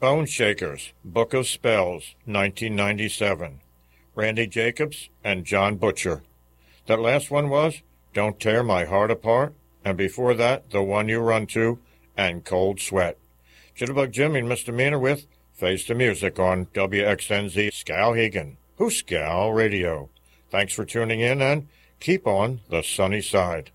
Bone Shakers, Book of Spells, 1997. Randy Jacobs and John Butcher. That last one was Don't Tear My Heart Apart, and before that, The One You Run To and Cold Sweat. Jitterbug Jimmy and Misdemeanor with Face the Music on WXNZ Skowhegan, Hooskow Radio. Thanks for tuning in and keep on the sunny side.